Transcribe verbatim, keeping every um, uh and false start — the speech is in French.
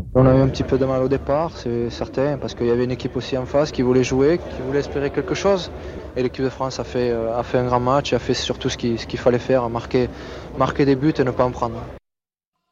On a eu un petit peu de mal au départ, c'est certain, parce qu'il y avait une équipe aussi en face qui voulait jouer, qui voulait espérer quelque chose. Et l'équipe de France a fait, euh, a fait un grand match, a fait surtout ce qu'il ce qu'il fallait faire, marquer, marquer des buts et ne pas en prendre.